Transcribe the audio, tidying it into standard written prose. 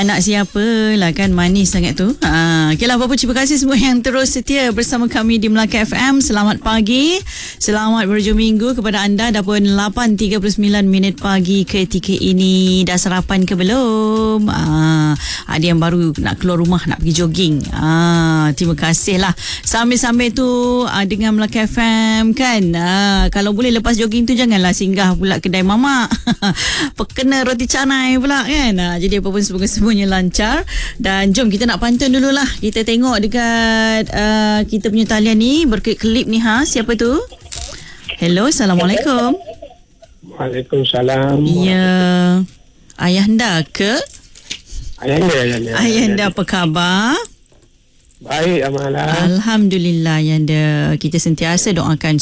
Anak siapa lah kan, manis sangat tu. Okeylah, Bapak, terima kasih semua yang terus setia bersama kami di Melaka FM. Selamat pagi, selamat berhujung minggu kepada anda. Dah pun 8.39 pagi ketika ini. Dah sarapan ke belum? Ada yang baru nak keluar rumah, nak pergi jogging. Terima kasih lah. Sambil-sambil tu dengan Melaka FM kan. Kalau boleh lepas jogging tu janganlah singgah pula kedai mamak. Kena roti canai pula kan. Jadi apa pun semuanya lancar. Dan jom kita nak pantun dululah. Kita tengok dekat kita punya talian ni, berkelip ni. Siapa tu? Hello, Assalamualaikum. Waalaikumsalam. Ya, Ayahanda ke? Ayahanda apa khabar? Baik, Amalah. Alhamdulillah, Ayahanda. Kita sentiasa doakan